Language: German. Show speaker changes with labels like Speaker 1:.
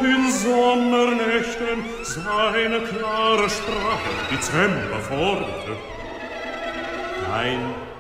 Speaker 1: in Sommernächten seine klare Sprache Dezember forderte. Dein